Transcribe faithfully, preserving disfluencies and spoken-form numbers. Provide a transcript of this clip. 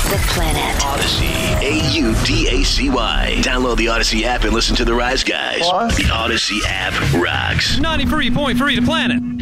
The Planet. Odyssey. A U D A C Y. Download the Odyssey app and listen to the Rise Guys. What? The Odyssey app rocks. ninety-three point three The Planet.